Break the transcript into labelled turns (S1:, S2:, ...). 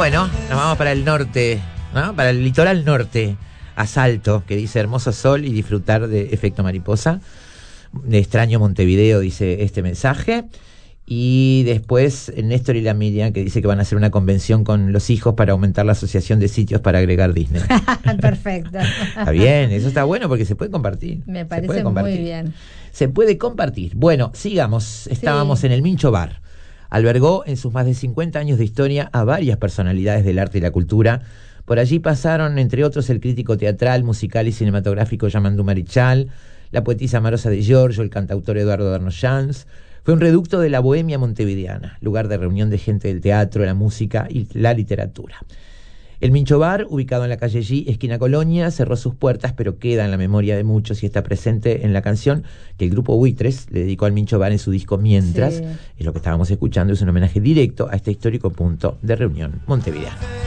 S1: Bueno, nos vamos para el norte, ¿no? Para el litoral norte, a Salto, que dice hermoso sol y disfrutar de efecto mariposa. De extraño Montevideo, dice este mensaje. Y después Néstor y la Miriam, que dice que van a hacer una convención con los hijos para aumentar la asociación de sitios para agregar Disney.
S2: Perfecto.
S1: Está bien, eso está bueno porque se puede compartir.
S2: Me parece muy bien.
S1: Se puede compartir. Bueno, sigamos. Estábamos en el Mincho Bar. Albergó en sus más de 50 años de historia a varias personalidades del arte y la cultura. Por allí pasaron, entre otros, el crítico teatral, musical y cinematográfico Yamandú Marichal, la poetisa Marosa de Giorgio, el cantautor Eduardo Darnoyans. Fue un reducto de la bohemia montevideana, lugar de reunión de gente del teatro, la música y la literatura. El Mincho Bar, ubicado en la calle G, esquina Colonia, cerró sus puertas, pero queda en la memoria de muchos y está presente en la canción que el grupo Buitres le dedicó al Mincho Bar en su disco Mientras. Sí. Es lo que estábamos escuchando, es un homenaje directo a este histórico punto de reunión montevideana.